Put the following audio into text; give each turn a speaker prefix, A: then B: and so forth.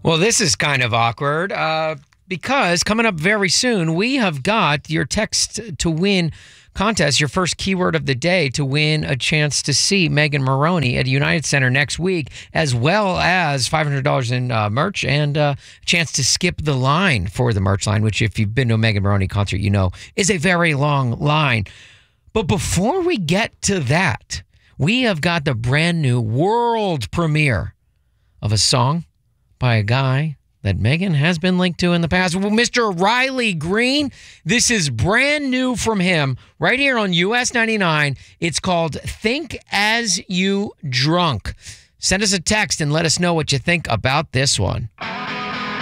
A: Well, this is kind of awkward because coming up very soon, we have got your text to win contest, your first keyword of the day to win a chance to see Megan Moroney at United Center next week, as well as $500 in merch and a chance to skip the line for the merch line, which if you've been to a Megan Moroney concert, you know is a very long line. But before we get to that, we have got the brand new world premiere of a song by a guy that Megan has been linked to in the past. Well, Mr. Riley Green, this is brand new from him right here on US 99. It's called Think As You Drunk. Send us a text and let us know what you think about this one.